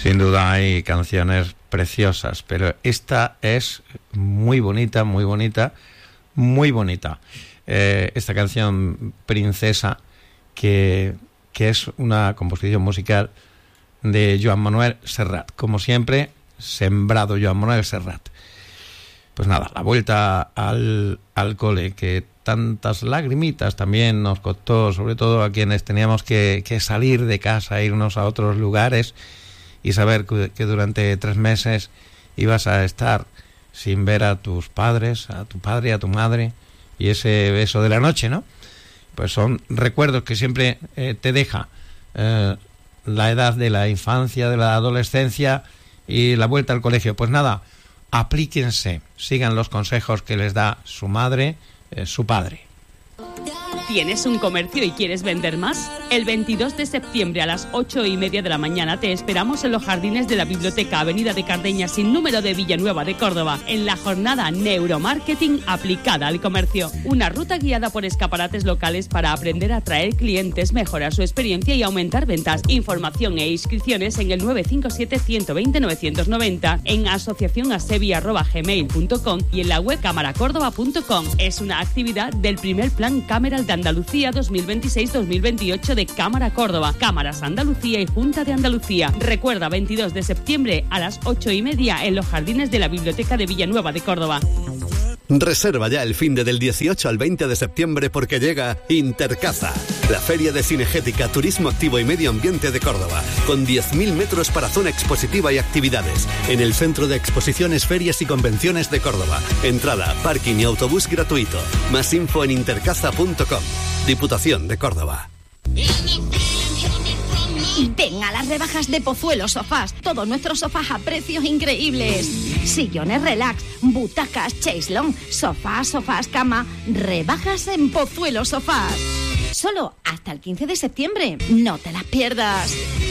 Sin duda hay canciones preciosas, pero esta es muy bonita, muy bonita, muy bonita. Esta canción Princesa, que es una composición musical de Joan Manuel Serrat. Como siempre, sembrado Joan Manuel Serrat. Pues nada, la vuelta al cole, que tantas lagrimitas también nos costó, sobre todo a quienes teníamos que salir de casa, irnos a otros lugares y saber que durante 3 meses ibas a estar sin ver a tus padres, a tu padre, a tu madre, y ese beso de la noche, ¿no? Pues son recuerdos que siempre te deja la edad de la infancia, de la adolescencia y la vuelta al colegio. Pues nada, aplíquense, sigan los consejos que les da su madre, su padre. ¿Tienes un comercio y quieres vender más? El 22 de septiembre a las 8:30 de la mañana te esperamos en los jardines de la Biblioteca Avenida de Cardeña sin número de Villanueva de Córdoba, en la jornada Neuromarketing aplicada al comercio. Una ruta guiada por escaparates locales para aprender a atraer clientes, mejorar su experiencia y aumentar ventas. Información e inscripciones en el 957-120-990, en asociacionasevi@gmail.com y en la web camaracórdoba.com. Es una actividad del primer plan Cameral de Andalucía 2026-2028 de Cámara Córdoba, Cámaras Andalucía y Junta de Andalucía. Recuerda, 22 de septiembre a las 8:30 en los jardines de la Biblioteca de Villanueva de Córdoba. Reserva ya el fin de del 18 al 20 de septiembre porque llega Intercaza, la feria de cinegética, turismo activo y medio ambiente de Córdoba, con 10.000 metros para zona expositiva y actividades, en el Centro de Exposiciones, Ferias y Convenciones de Córdoba. Entrada, parking y autobús gratuito. Más info en intercaza.com. Diputación de Córdoba. Ven a las rebajas de Pozuelo Sofás. Todos nuestros sofás a precios increíbles. Sillones relax, butacas, chaiselong, sofás, cama. Rebajas en Pozuelo Sofás. Solo hasta el 15 de septiembre. No te las pierdas.